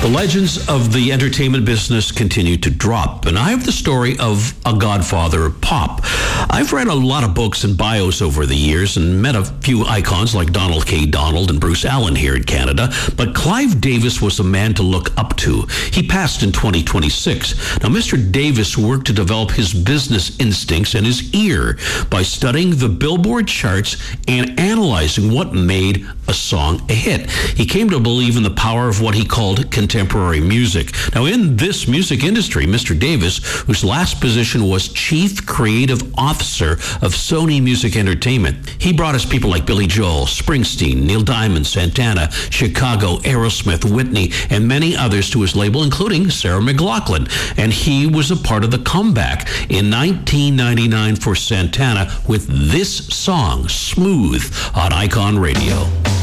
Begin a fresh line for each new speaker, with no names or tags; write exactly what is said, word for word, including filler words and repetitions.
The legends of the entertainment business continue to drop, and I have the story of a godfather of pop. I've read a lot of books and bios over the years and met a few icons like Donald K. Donald and Bruce Allen here in Canada, but Clive Davis was a man to look up to. He passed in twenty twenty-six. Now, Mister Davis worked to develop his business instincts and his ear by studying the Billboard charts and analyzing what made a song a hit. He came to believe in the power of what he called contemporary music. Now, in this music industry, Mister Davis, whose last position was Chief Creative Officer of Sony Music Entertainment, he brought us people like Billy Joel, Springsteen, Neil Diamond, Santana, Chicago, Aerosmith, Whitney, and many others to his label, including Sarah McLachlan. And he was a part of the comeback in nineteen ninety-nine for Santana with this song, Smooth, on Icon Radio.